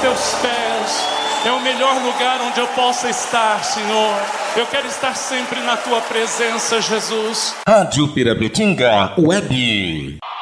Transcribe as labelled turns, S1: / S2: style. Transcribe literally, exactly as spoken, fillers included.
S1: teus pés é o melhor lugar onde eu possa estar, Senhor. Eu quero estar sempre na tua presença, Jesus.
S2: Rádio Pirabetinga Web.